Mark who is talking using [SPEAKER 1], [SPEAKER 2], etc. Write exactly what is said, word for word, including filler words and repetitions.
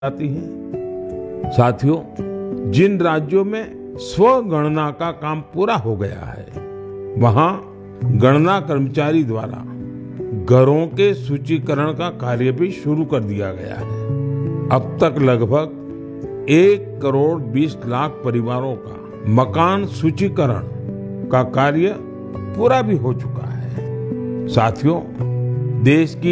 [SPEAKER 1] आती है। साथियों, जिन राज्यों में स्वगणना का काम पूरा हो गया है, वहां गणना कर्मचारी द्वारा घरों के सूचीकरण का कार्य भी शुरू कर दिया गया है। अब तक लगभग एक करोड़ बीस लाख परिवारों का मकान सूचीकरण का कार्य पूरा भी हो चुका है। साथियों, देश की